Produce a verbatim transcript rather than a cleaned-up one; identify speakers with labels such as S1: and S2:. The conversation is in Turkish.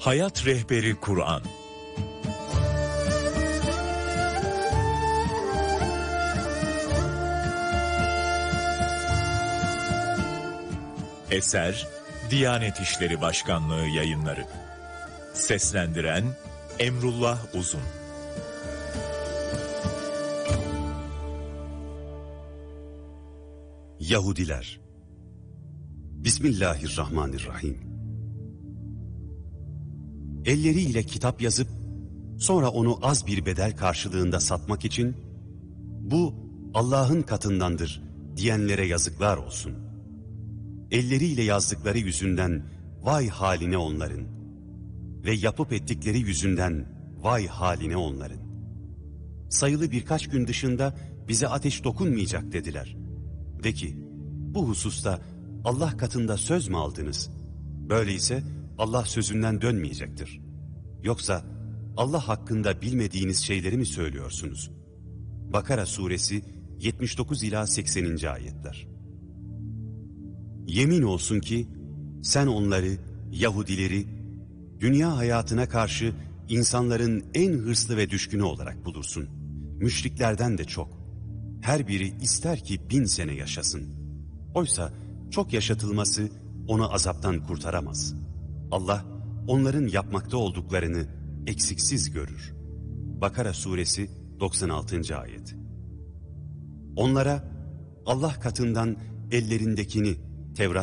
S1: Hayat Rehberi Kur'an. Eser Diyanet İşleri Başkanlığı Yayınları. Seslendiren Emrullah Uzun.
S2: Yahudiler. Bismillahirrahmanirrahim. Elleriyle kitap yazıp sonra onu az bir bedel karşılığında satmak için bu Allah'ın katındandır diyenlere yazıklar olsun. Elleriyle yazdıkları yüzünden vay haline onların ve yapıp ettikleri yüzünden vay haline onların. Sayılı birkaç gün dışında bize ateş dokunmayacak dediler. De ki, bu hususta Allah katında söz mü aldınız? Böyleyse Allah sözünden dönmeyecektir. Yoksa Allah hakkında bilmediğiniz şeyleri mi söylüyorsunuz? Bakara suresi yetmiş dokuz ila sekseninci ayetler. Yemin olsun ki sen onları, Yahudileri, dünya hayatına karşı insanların en hırslı ve düşkünü olarak bulursun. Müşriklerden de çok. Her biri ister ki bin sene yaşasın. Oysa çok yaşatılması onu azaptan kurtaramaz. Allah onların yapmakta olduklarını eksiksiz görür. Bakara suresi doksan altıncı ayet. Onlara Allah katından ellerindekini, Tevrat